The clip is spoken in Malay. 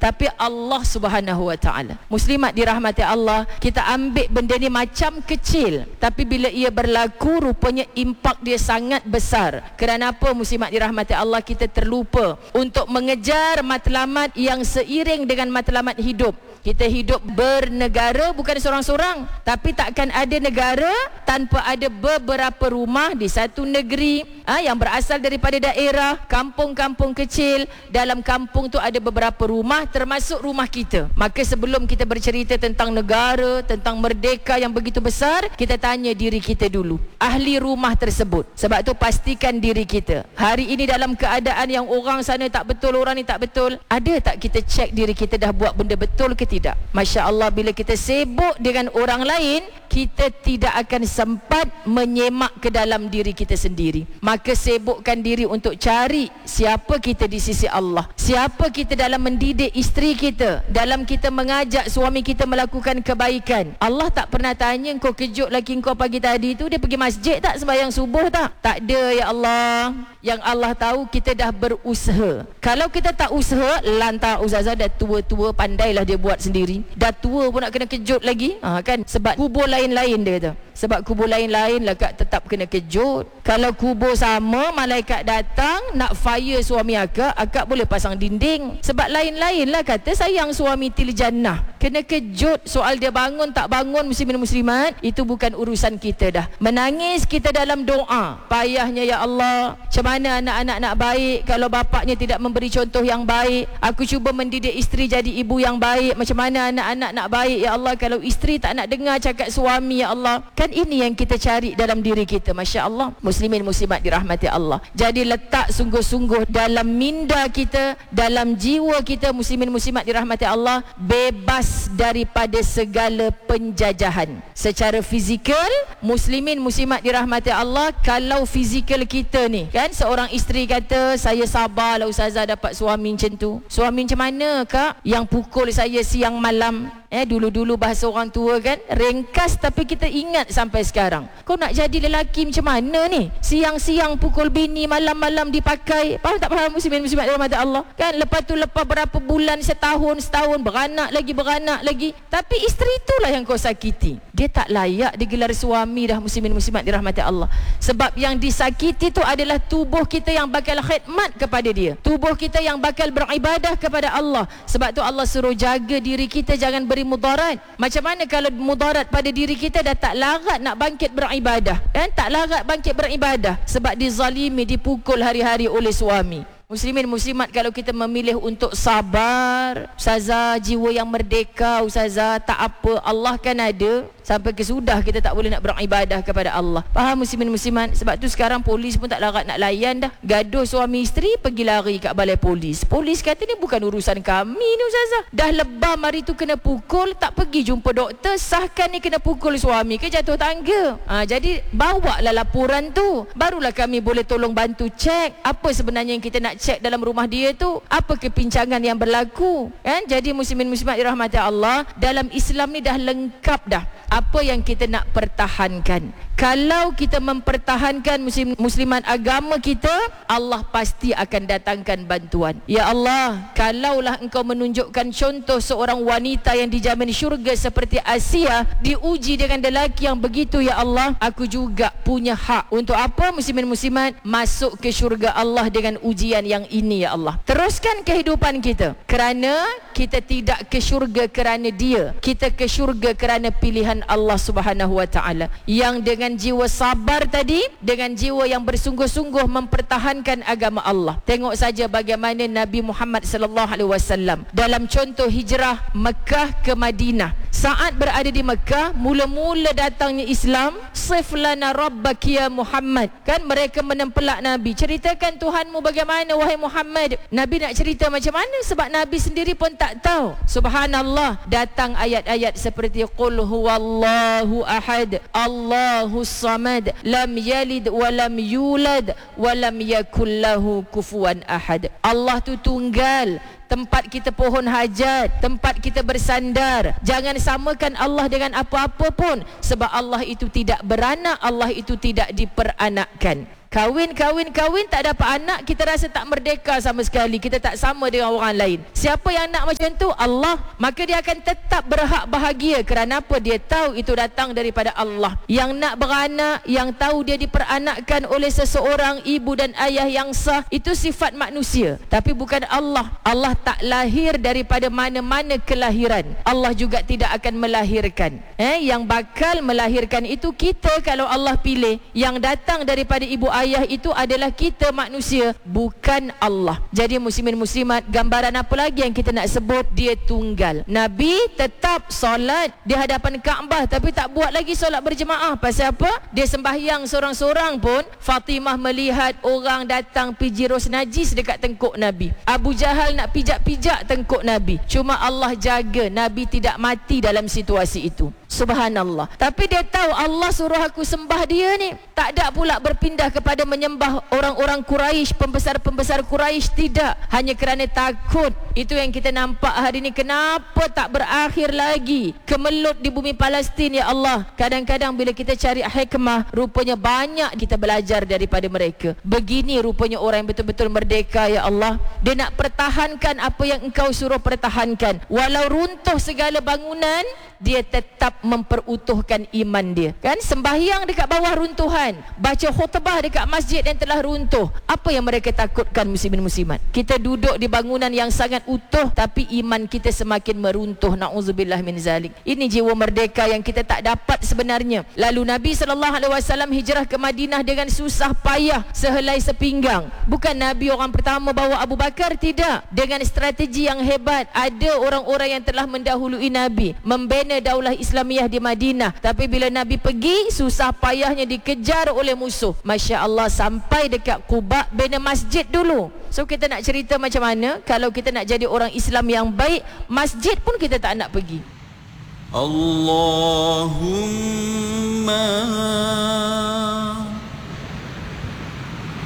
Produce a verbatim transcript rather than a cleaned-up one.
tapi Allah Subhanahu wa taala. Muslimat dirahmati Allah, kita ambil benda ni macam kecil, tapi bila ia berlaku rupanya impak dia sangat besar. Kerana apa muslimat dirahmati Allah? Kita terlupa untuk mengejar matlamat yang seiring dengan matlamat hidup. Kita hidup bernegara, bukan seorang-seorang, tapi takkan ada negara tanpa ada beberapa rumah di satu negeri ha, yang berasal daripada daerah, kampung-kampung kecil. Dalam kampung tu ada beberapa rumah, termasuk rumah kita. Maka sebelum kita bercerita tentang negara, tentang merdeka yang begitu besar, kita tanya diri kita dulu, ahli rumah tersebut. Sebab tu pastikan diri kita hari ini dalam keadaan yang orang sana tak betul, orang ni tak betul, ada tak kita cek diri kita dah buat benda betul ke tidak? Masya Allah, bila kita sibuk dengan orang lain, kita tidak akan sempat menyemak ke dalam diri kita sendiri. Maka sibukkan diri untuk cari siapa kita di sisi Allah, siapa kita dalam mendidik isteri kita, dalam kita mengajak suami kita melakukan kebaikan. Allah tak pernah tanya kau kejut laki kau pagi tadi tu dia pergi masjid tak, sembahyang subuh tak? Tak ada ya Allah. Yang Allah tahu kita dah berusaha. Kalau kita tak usaha, lantar Ustazah dah tua-tua, pandailah dia buat sendiri. Dah tua pun nak kena kejut lagi ha, kan? Sebab kubur lain-lain dia kata. Sebab kubur lain-lain lah kak tetap kena kejut. Kalau kubur sama, malaikat datang nak fire suami akak, akak boleh pasang dinding. Sebab lain-lain lah kata sayang suami til jannah. Kena kejut. Soal dia bangun tak bangun, muslimin muslimat, itu bukan urusan kita dah. Menangis kita dalam doa, payahnya ya Allah, macam mana anak-anak nak baik kalau bapaknya tidak memberi contoh yang baik. Aku cuba mendidik isteri jadi ibu yang baik, macam mana anak-anak nak baik ya Allah kalau isteri tak nak dengar cakap suami ya Allah. Kan ini yang kita cari dalam diri kita. Masya Allah, muslimin muslimat dirahmati Allah. Jadi letak sungguh-sungguh dalam minda kita, dalam jiwa kita, muslimin muslimat dirahmati Allah, bebas daripada segala penjajahan. Secara fizikal, muslimin muslimat dirahmati Allah, kalau fizikal kita ni kan, seorang isteri kata saya sabarlah Ustazah dapat suami macam tu. Suami macam mana kak? Yang pukul saya siang malam. Eh dulu-dulu bahasa orang tua kan, ringkas tapi kita ingat sampai sekarang. Kau nak jadi lelaki macam mana ni? Siang-siang pukul bini, malam-malam dipakai. Faham tak faham muslimin muslimat dirahmati Allah? Kan lepas tu lepas berapa bulan, setahun, setahun beranak lagi, beranak lagi. Tapi isteri itulah yang kau sakiti. Dia tak layak digelar suami dah, muslimin muslimat dirahmati Allah. Sebab yang disakiti tu adalah tubuh kita yang bakal khidmat kepada dia, tubuh kita yang bakal beribadah kepada Allah. Sebab tu Allah suruh jaga diri kita jangan beri mudarat. Macam mana kalau mudarat pada diri kita dah tak larat nak bangkit beribadah kan? Tak larat bangkit beribadah sebab dizalimi, dipukul hari-hari oleh suami. Muslimin muslimat, kalau kita memilih untuk sabar, Ustazah, jiwa yang merdeka Ustazah, tak apa, Allah kan ada. Sampai kesudah kita tak boleh nak beribadah kepada Allah. Faham muslimin muslimat? Sebab tu sekarang polis pun tak larat nak layan dah. Gaduh suami isteri, pergi lari kat balai polis. Polis kata ni bukan urusan kami ni Ustazah. Dah lebam hari tu kena pukul, tak pergi jumpa doktor, sahkan ni kena pukul suami ke jatuh tangga. Ha, jadi bawa lah laporan tu, barulah kami boleh tolong bantu cek apa sebenarnya yang kita nak cek dalam rumah dia tu, apa kepincangan yang berlaku kan? Jadi muslimin muslimat dirahmati Allah, dalam Islam ni dah lengkap dah apa yang kita nak pertahankan. Kalau kita mempertahankan muslim, muslimat agama kita, Allah pasti akan datangkan bantuan. Ya Allah, kalaulah engkau menunjukkan contoh seorang wanita yang dijamin syurga seperti Asia diuji dengan lelaki yang begitu, ya Allah, aku juga punya hak. Untuk apa muslimin muslimat? Masuk ke syurga Allah dengan ujian yang ini, ya Allah. Teruskan kehidupan kita, kerana kita tidak ke syurga kerana dia, kita ke syurga kerana pilihan Allah Subhanahu wa taala. Yang dengan jiwa sabar tadi, dengan jiwa yang bersungguh-sungguh mempertahankan agama Allah. Tengok saja bagaimana Nabi Muhammad sallallahu alaihi wasallam dalam contoh hijrah Mekah ke Madinah. Saat berada di Mekah, mula-mula datangnya Islam, sif lana rabbaki ya Muhammad. Kan mereka menempelak Nabi, ceritakan Tuhanmu bagaimana wahai Muhammad. Nabi nak cerita macam mana sebab Nabi sendiri pun tak tahu. Subhanallah, datang ayat-ayat seperti qul huwallahu ahad, Allahu samad, lam yalid wa lam yulad wa lam yakul lahu kufuwan ahad. Allah tu tunggal, tempat kita pohon hajat, tempat kita bersandar. Jangan samakan Allah dengan apa-apa pun, sebab Allah itu tidak beranak, Allah itu tidak diperanakkan. Kahwin, kahwin, kahwin, tak dapat anak, kita rasa tak merdeka sama sekali. Kita tak sama dengan orang lain. Siapa yang nak macam tu? Allah. Maka dia akan tetap berhak bahagia. Kerana apa? Dia tahu itu datang daripada Allah. Yang nak beranak, yang tahu dia diperanakkan oleh seseorang, ibu dan ayah yang sah, itu sifat manusia. Tapi bukan Allah. Allah tak lahir daripada mana-mana kelahiran. Allah juga tidak akan melahirkan. Eh, yang bakal melahirkan itu kita kalau Allah pilih. Yang datang daripada ibu ayah itu adalah kita manusia, bukan Allah. Jadi muslimin muslimat, gambaran apa lagi yang kita nak sebut? Dia tunggal. Nabi tetap solat di hadapan Kaabah, tapi tak buat lagi solat berjemaah. Pasal apa? Dia sembahyang seorang-seorang pun. Fatimah melihat orang datang piji ros najis dekat tengkuk Nabi. Abu Jahal nak pijak-pijak tengkuk Nabi. Cuma Allah jaga Nabi tidak mati dalam situasi itu. Subhanallah. Tapi dia tahu Allah suruh aku sembah dia ni. Tak ada pula berpindah kepada menyembah orang-orang Quraisy, pembesar-pembesar Quraisy. Tidak. Hanya kerana takut. Itu yang kita nampak hari ni. Kenapa tak berakhir lagi kemelut di bumi Palestin, ya Allah? Kadang-kadang bila kita cari hikmah, rupanya banyak kita belajar daripada mereka. Begini rupanya orang yang betul-betul merdeka, ya Allah. Dia nak pertahankan apa yang engkau suruh pertahankan. Walau runtuh segala bangunan, dia tetap memperutuhkan iman dia. Kan sembahyang dekat bawah runtuhan, baca khutbah dekat masjid yang telah runtuh. Apa yang mereka takutkan, muslimin muslimat? Kita duduk di bangunan yang sangat utuh, tapi iman kita semakin meruntuh. Na'udzubillah min zalik. Ini jiwa merdeka yang kita tak dapat sebenarnya. Lalu Nabi sallallahu alaihi wasallam hijrah ke Madinah dengan susah payah, sehelai sepinggang. Bukan Nabi orang pertama bawa Abu Bakar, tidak. Dengan strategi yang hebat. Ada orang-orang yang telah mendahului Nabi membina daulah Islamiyah di Madinah. Tapi bila Nabi pergi, susah payahnya dikejar oleh musuh. Masya Allah, sampai dekat Quba, bina masjid dulu. So kita nak cerita macam mana kalau kita nak jadi orang Islam yang baik, masjid pun kita tak nak pergi. Allahumma